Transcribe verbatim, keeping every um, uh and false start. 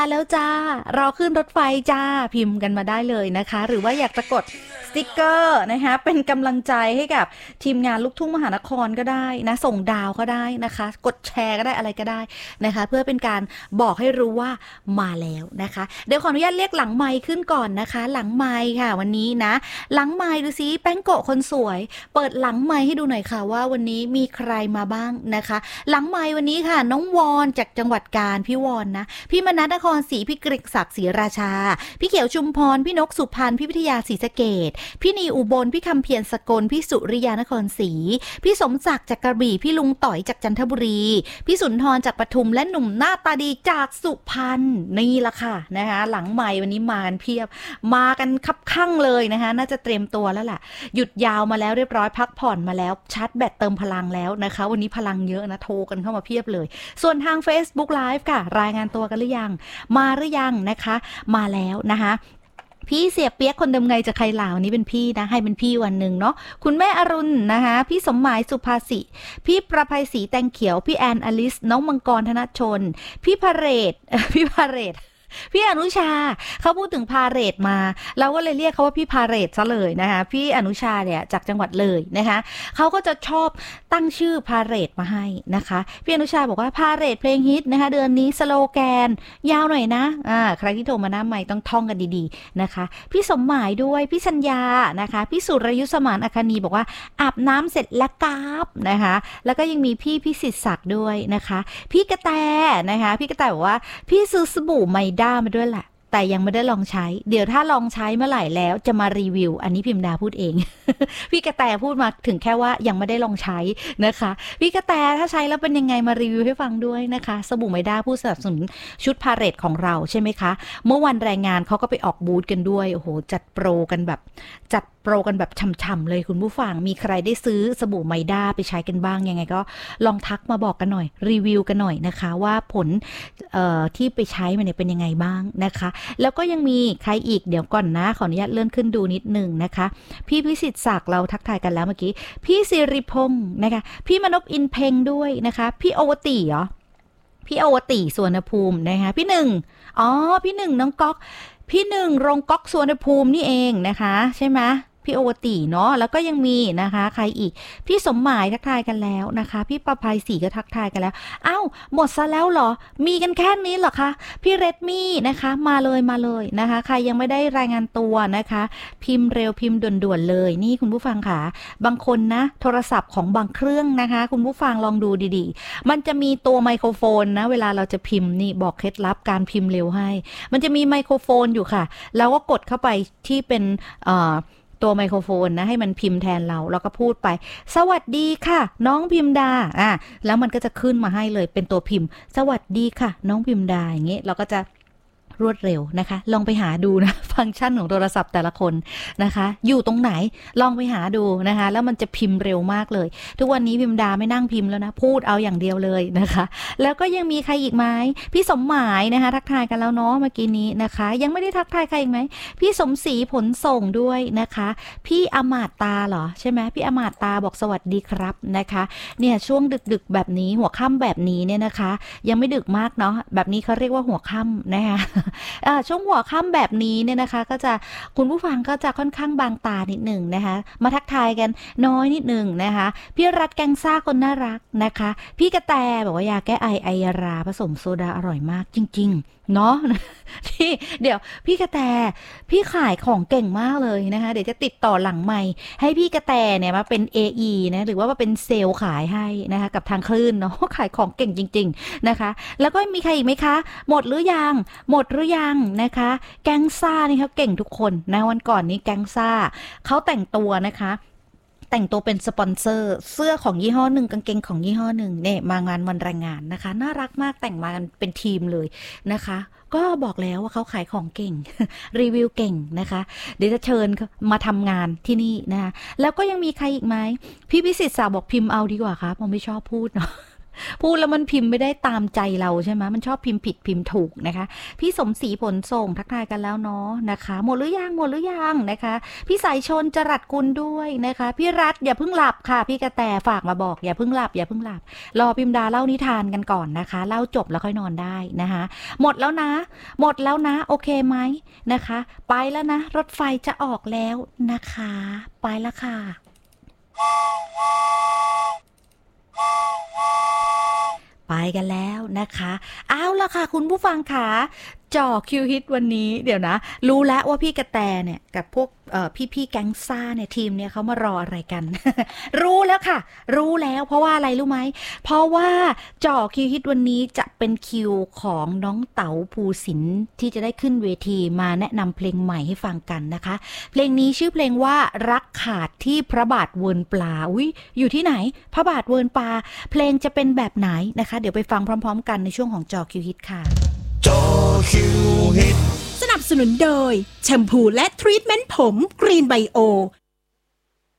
แล้วจ้าเราขึ้นรถไฟจ้าพิมพ์กันมาได้เลยนะคะหรือว่าอยากจะกดสติกเกอร์นะคะเป็นกำลังใจให้กับทีมงานลูกทุ่งมหานครก็ได้นะส่งดาวก็ได้นะคะกดแชร์ก็ได้อะไรก็ได้นะคะเพื่อเป็นการบอกให้รู้ว่ามาแล้วนะคะเดี๋ยวขออนุญาตเรียกหลังไมค์ขึ้นก่อนนะคะหลังไมค์ค่ะวันนี้นะหลังไมค์ดูซิแป้งโกะคนสวยเปิดหลังไมค์ให้ดูหน่อยค่ะว่าวันนี้มีใครมาบ้างนะคะหลังไมค์วันนี้ค่ะน้องวอนจากจังหวัดกาญพี่วอนนะพี่มนัสนครศรีพี่กฤษศักดิ์ศรีราชาพี่เขียวชุมพรพี่นกสุพรรณพี่วิทยาศรีสะเกษพี่นีอุบลพี่คำเพียรสกลพี่สุริยานครศรีพี่สมศักดิ์จากกระบี่พี่ลุงต่อยจากจันทบุรีพี่สุนทรจากปทุมและหนุ่มหน้าตาดีจากสุพรรณนี่ละค่ะนะคะหลังใหม่วันนี้มากันเพียบมากันคับคั่งเลยนะคะน่าจะเตรียมตัวแล้วล่ะหยุดยาวมาแล้วเรียบร้อยพักผ่อนมาแล้วชาร์จแบตเติมพลังแล้วนะคะวันนี้พลังเยอะนะโทรกันเข้ามาเพียบเลยส่วนทาง Facebook Live ค่ะรายงานตัวกันหรือยังมาหรือยังนะคะมาแล้วนะคะพี่เสียเปียกคนเดิมไงจะใครลาวนี้เป็นพี่นะให้เป็นพี่วันหนึ่งเนาะคุณแม่อรุณนะคะพี่สมหมายสุภาษิพี่ประภัยศรีแตงเขียวพี่แอนอลิสน้องมังกรธนชนพี่พาเรศพี่พาเรศพี่อนุชาเขาพูดถึงพาเหรดมาเราก็เลยเรียกเขาว่าพี่พาเหรดซะเลยนะคะพี่อนุชาเนี่ยจากจังหวัดเลยนะคะเขาก็จะชอบตั้งชื่อพาเหรดมาให้นะคะพี่อนุชาบอกว่าพาเหรดเพลงฮิตนะคะเดือนนี้สโลแกนยาวหน่อยนะอ่าใครที่โทรมาหน้าใหม่ต้องท่องกันดีๆนะคะพี่สมหมายด้วยพี่สัญญานะคะพี่สุรยุทธสมานอาคานีบอกว่าอาบน้ำเสร็จแล้วกราบนะคะแล้วก็ยังมีพี่พิสิทธิ์ศักดิ์ด้วยนะคะพี่กระแตนะคะพี่กระแตบอกว่าพี่ซื้อสบู่ไมด้ามาด้วยแหละแต่ยังไม่ได้ลองใช้เดี๋ยวถ้าลองใช้เมื่อไหร่แล้วจะมารีวิวอันนี้พิมดาพูดเอง พี่กระแตพูดมาถึงแค่ว่ายังไม่ได้ลองใช้นะคะพี่กระแตถ้าใช้แล้วเป็นยังไงมารีวิวให้ฟังด้วยนะคะสบู่ไมด้าผู้สนับสนุนชุดพาเหรดของเราใช่ไหมคะเมื่อวันแรงงานเขาก็ไปออกบูธกันด้วยโอ้โหจัดโปรกันแบบจัดโปรกันแบบช่ำๆเลยคุณผู้ฟังมีใครได้ซื้อสบู่ไมด้าไปใช้กันบ้างยังไงก็ลองทักมาบอกกันหน่อยรีวิวกันหน่อยนะคะว่าผลที่ไปใช้มันเนี่ยเป็นยังไงบ้างนะคะแล้วก็ยังมีใครอีกเดี๋ยวก่อนนะขออนุญาตเลื่อนขึ้นดูนิดหนึ่งนะคะพี่พิสิทธิ์ศักดิ์เราทักทายกันแล้วเมื่อกี้พี่สิริพงศ์นะคะพี่มนพอินเพ็งด้วยนะคะพี่โอวติเหรอพี่โอวติสวนภูมินะคะพี่หนึ่งอ๋อพี่หนึ่งน้องก๊อกพี่หนึ่งโรงก๊อกสวนภูมินี่เองนะคะใช่ไหมพี่โอวติเนาะแล้วก็ยังมีนะคะใครอีกพี่สมหมายทักทายกันแล้วนะคะพี่ประภัยศรีก็ทักทายกันแล้วอ้าวหมดซะแล้วเหรอมีกันแค่นี้เหรอคะพี่เรดมี่นะคะมาเลยมาเลยนะคะใครยังไม่ได้รายงานตัวนะคะพิมพ์เร็วพิมพ์ด่วนๆเลยนี่คุณผู้ฟังค่ะบางคนนะโทรศัพท์ของบางเครื่องนะคะคุณผู้ฟังลองดูดีๆมันจะมีตัวไมโครโฟนนะเวลาเราจะพิมพ์นี่บอกเคล็ดลับการพิมพ์เร็วให้มันจะมีไมโครโฟนอยู่ค่ะแล้วก็กดเข้าไปที่เป็นเอ่อตัวไมโครโฟนนะให้มันพิมพ์แทนเราแล้วก็พูดไปสวัสดีค่ะน้องพิมดาอ่ะแล้วมันก็จะขึ้นมาให้เลยเป็นตัวพิมพ์สวัสดีค่ะน้องพิมดาอย่างเงี้ยเราก็จะรวดเร็วนะคะลองไปหาดูนะฟังก์ชันของโทรศัพท์แต่ละคนนะคะอยู่ตรงไหนลองไปหาดูนะคะแล้วมันจะพิมพ์เร็วมากเลยทุกวันนี้พิมดาไม่นั่งพิมพ์แล้วนะพูดเอาอย่างเดียวเลยนะคะแล้วก็ยังมีใครอีกไหมพี่สมหมายนะคะทักทายกันแล้วเนาะเมื่อกี้นี้นะคะยังไม่ได้ทักทายใครอีกไหมพี่สมศรีผลส่งด้วยนะคะพี่อมาตตาเหรอใช่ไหมพี่อมาตตาบอกสวัสดีครับนะคะเนี่ยช่วงดึกๆแบบนี้หัวค่ำแบบนี้เนี่ยนะคะยังไม่ดึกมากเนาะแบบนี้เขาเรียกว่าหัวค่ำนะคะช่วงหัวค่ำแบบนี้เนี่ยนะคะก็จะคุณผู้ฟังก็จะค่อนข้างบางตานิดหนึ่งนะคะมาทักทายกันน้อยนิดหนึ่งนะคะพี่รัฐแกงซ่าคนน่ารักนะคะพี่กระแตบอกว่ายาแก้ไอไอยาราผสมโซดาอร่อยมากจริงๆเนาะพี่เดี๋ยวพี่กระแตพี่ขายของเก่งมากเลยนะคะเดี๋ยวจะติดต่อหลังใหม่ให้พี่กระแตเนี่ยมาเป็น เอ อี นะหรือว่ามาเป็นเซลล์ขายให้นะคะกับทางคลื่นเนาะขายของเก่งจริงๆนะคะแล้วก็มีใครอีกไหมคะหมดหรือยังหมดหรือยังนะคะแก๊งซ่านี่เขาเก่งทุกคนนะวันก่อนนี้แก๊งซ่าเขาแต่งตัวนะคะแต่งตัวเป็นสปอนเซอร์เสื้อของยี่ห้อหนึ่งกางเกงของยี่ห้อหนึ่งเนี่ยมางานวันแรงงานนะคะน่ารักมากแต่งมากันเป็นทีมเลยนะคะก็บอกแล้วว่าเขาขายของเก่ง รีวิวเก่งนะคะเดี๋ยวจะเชิญมาทำงานที่นี่นะคะแล้วก็ยังมีใครอีกไหมพี่พิสิทธิ์สาวบอกพิมพ์เอาดีกว่าครับผมไม่ชอบพูดเนาะพูดแล้วมันพิมพ์ไม่ได้ตามใจเราใช่ไหมมันชอบพิมพ์ผิดพิมพ์ถูกนะคะพี่สมศรีผลส่งทักทายกันแล้วเนาะนะคะหมดหรือยังหมดหรือยังนะคะพี่สายชนจรัสกุลด้วยนะคะพี่รัฐอย่าเพิ่งหลับค่ะพี่กระแตฝากมาบอกอย่าเพิ่งหลับอย่าเพิ่งหลับรอพิมดาเล่านิทานกันก่อนนะคะเล่าจบแล้วค่อยนอนได้นะคะหมดแล้วนะหมดแล้วนะโอเคไหมนะคะไปแล้วนะรถไฟจะออกแล้วนะคะไปแล้วค่ะไปกันแล้วนะคะเอาละค่ะคุณผู้ฟังค่ะจ่อคิวฮิตวันนี้เดี๋ยวนะรู้แล้วว่าพี่กระแตเนี่ยกับพวกพี่ๆแก๊งซ่าเนี่ยทีมเนี่ยเขามารออะไรกัน รู้แล้วค่ะรู้แล้วเพราะว่าอะไรรู้ไหมเพราะว่าจ่อคิวฮิตวันนี้จะเป็นคิวของน้องเต๋าภูสินทร์ที่จะได้ขึ้นเวทีมาแนะนำเพลงใหม่ให้ฟังกันนะคะเพลงนี้ชื่อเพลงว่ารักขาดที่พระบาทเวิร์นปลาอุ้ยอยู่ที่ไหนพระบาทเวิร์นปลาเพลงจะเป็นแบบไหนนะคะเดี๋ยวไปฟังพร้อมๆกันในช่วงของจ่อคิวฮิตค่ะจอคิวฮิตสนับสนุนโดยแชมพูและทรีทเมนต์ผมกรีนไบโอ